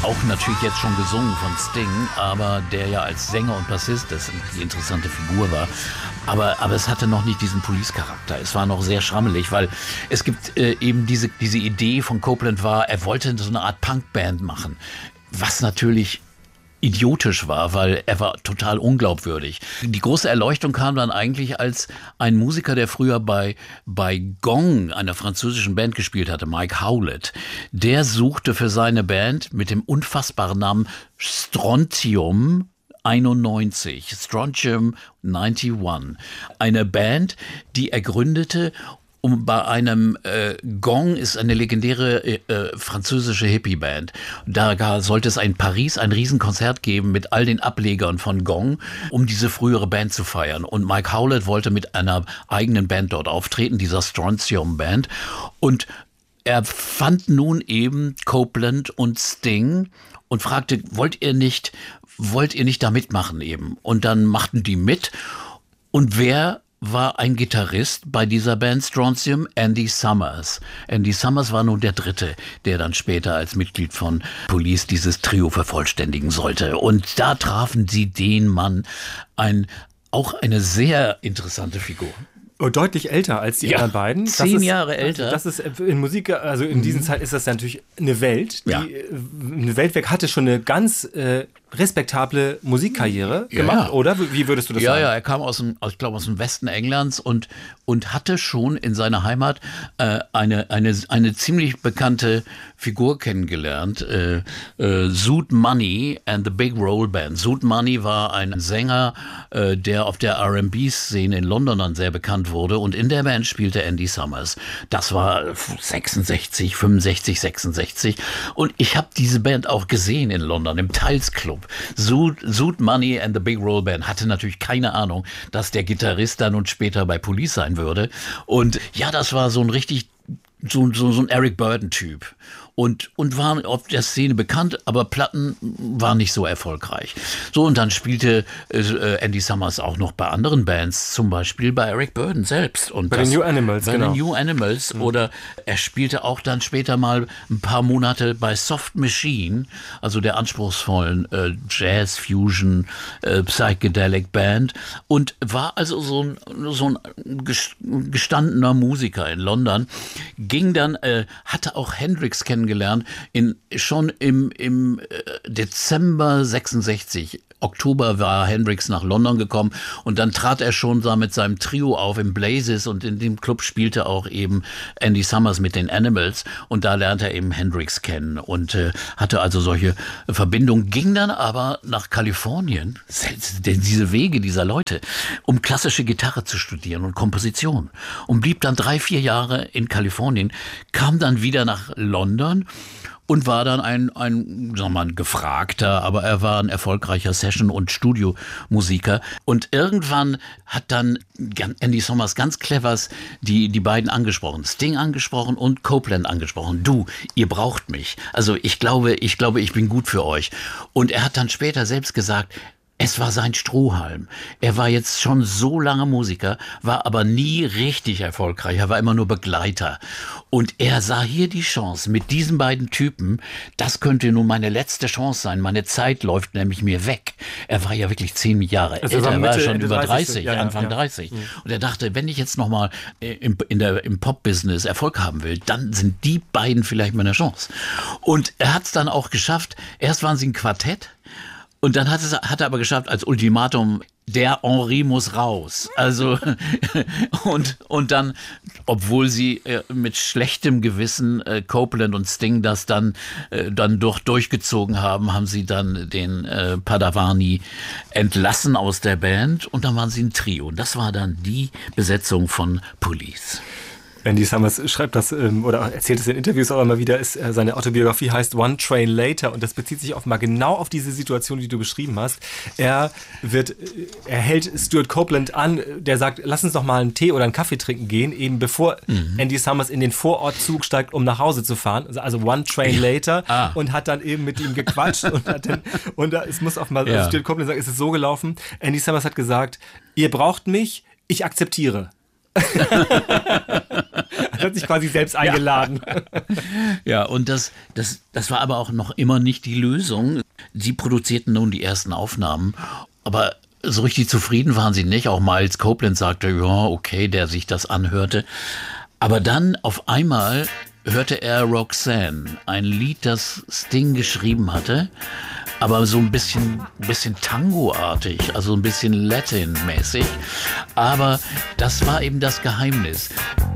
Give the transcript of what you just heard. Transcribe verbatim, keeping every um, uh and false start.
auch natürlich jetzt schon gesungen von Sting, aber der ja als Sänger und Bassist das die interessante Figur war. Aber, aber es hatte noch nicht diesen Police-Charakter. Es war noch sehr schrammelig, weil es gibt äh, eben diese, diese Idee von Copeland war, er wollte so eine Art Punkband machen, was natürlich idiotisch war, weil er war total unglaubwürdig. Die große Erleuchtung kam dann eigentlich, als ein Musiker, der früher bei, bei Gong, einer französischen Band gespielt hatte, Mike Howlett, der suchte für seine Band mit dem unfassbaren Namen Strontium einundneunzig, Strontium einundneunzig, eine Band, die er gründete, um bei einem äh, Gong ist eine legendäre äh, französische Hippie-Band. Da sollte es in Paris ein Riesenkonzert geben mit all den Ablegern von Gong, um diese frühere Band zu feiern. Und Mike Howlett wollte mit einer eigenen Band dort auftreten, dieser Strontium Band. Und er fand nun eben Copeland und Sting und fragte, wollt ihr nicht, wollt ihr nicht da mitmachen eben? Und dann machten die mit. Und wer war ein Gitarrist bei dieser Band Strontium? Andy Summers. Andy Summers war nun der Dritte, der dann später als Mitglied von Police dieses Trio vervollständigen sollte. Und da trafen sie den Mann, ein, auch eine sehr interessante Figur. Oh, deutlich älter als die ja, anderen beiden. Das zehn ist, Jahre älter. Das ist in Musik, also in diesen mhm. Zeit ist das natürlich eine Welt. Die, ja. Eine Weltwerk hatte schon eine ganz äh, respektable Musikkarriere ja. gemacht, oder? Wie würdest du das ja, sagen? Ja, ja, er kam aus dem, ich glaube, aus dem Westen Englands und, und hatte schon in seiner Heimat äh, eine, eine, eine ziemlich bekannte Figur kennengelernt. Äh, äh, Zoot Money and the Big Roll Band. Zoot Money war ein Sänger, äh, der auf der R and B-Szene in London dann sehr bekannt wurde, und in der Band spielte Andy Summers. Das war sechsundsechzig, fünfundsechzig, sechsundsechzig, und ich habe diese Band auch gesehen in London, im Tiles Club. Zoot, Zoot Money and the Big Roll Band hatte natürlich keine Ahnung, dass der Gitarrist dann und später bei Police sein würde. Und ja, das war so ein richtig, so, so, so ein Eric Burdon-Typ. Und, und war auf der Szene bekannt, aber Platten waren nicht so erfolgreich. So, und dann spielte äh, Andy Summers auch noch bei anderen Bands, zum Beispiel bei Eric Burdon selbst. Und bei das, den New Animals, bei genau. den New Animals. Mhm. Oder er spielte auch dann später mal ein paar Monate bei Soft Machine, also der anspruchsvollen äh, Jazz, Fusion, äh, Psychedelic Band. Und war also so ein, so ein gestandener Musiker in London. Ging dann, äh, hatte auch Hendrix kennengelernt, in, schon im, im Dezember sechsundsechzig. Oktober war Hendrix nach London gekommen, und dann trat er schon da mit seinem Trio auf im Blazes, und in dem Club spielte auch eben Andy Summers mit den Animals, und da lernte er eben Hendrix kennen und äh, hatte also solche Verbindungen, ging dann aber nach Kalifornien, denn diese Wege dieser Leute, um klassische Gitarre zu studieren und Komposition, und blieb dann drei, vier Jahre in Kalifornien, kam dann wieder nach London und war dann ein, ein, sagen wir mal, ein gefragter, aber er war ein erfolgreicher Session- und Studiomusiker. Und irgendwann hat dann Andy Summers ganz clevers die, die beiden angesprochen, Sting angesprochen und Copeland angesprochen. Du, ihr braucht mich. Also ich glaube, ich glaube, ich bin gut für euch. Und er hat dann später selbst gesagt, es war sein Strohhalm. Er war jetzt schon so lange Musiker, war aber nie richtig erfolgreich. Er war immer nur Begleiter. Und er sah hier die Chance mit diesen beiden Typen. Das könnte nun meine letzte Chance sein. Meine Zeit läuft nämlich mir weg. Er war ja wirklich zehn Jahre also älter. Er war schon Mitte, über dreißig, dreißig, ja, ja, Anfang ja. dreißig. Mhm. Und er dachte, wenn ich jetzt nochmal im, in der, im Pop-Business Erfolg haben will, dann sind die beiden vielleicht meine Chance. Und er hat es dann auch geschafft. Erst waren sie ein Quartett. Und dann hat, es, hat er aber geschafft als Ultimatum, der Henri muss raus. Also und, und dann, obwohl sie äh, mit schlechtem Gewissen äh, Copeland und Sting das dann, äh, dann durch, durchgezogen haben, haben sie dann den äh, Padavani entlassen aus der Band, und dann waren sie ein Trio. Und das war dann die Besetzung von Police. Andy Summers schreibt das ähm, oder erzählt es in Interviews auch immer wieder, ist, äh, seine Autobiografie heißt One Train Later, und das bezieht sich offenbar genau auf diese Situation, die du beschrieben hast. Er wird, er hält Stuart Copeland an, der sagt, lass uns doch mal einen Tee oder einen Kaffee trinken gehen, eben bevor mhm. Andy Summers in den Vorortzug steigt, um nach Hause zu fahren. Also One Train Later, ah. und hat dann eben mit ihm gequatscht und hat dann, und da, es muss offenbar, ja. also Stuart Copeland sagt, es ist so gelaufen. Andy Summers hat gesagt, ihr braucht mich, ich akzeptiere. Er hat sich quasi selbst eingeladen. Ja, ja, und das, das, das war aber auch noch immer nicht die Lösung. Sie produzierten nun die ersten Aufnahmen, aber so richtig zufrieden waren sie nicht. Auch Miles Copeland sagte, ja, okay, der sich das anhörte. Aber dann auf einmal hörte er Roxanne, ein Lied, das Sting geschrieben hatte, aber so ein bisschen, bisschen Tango-artig, also ein bisschen Latin-mäßig. Aber das war eben das Geheimnis.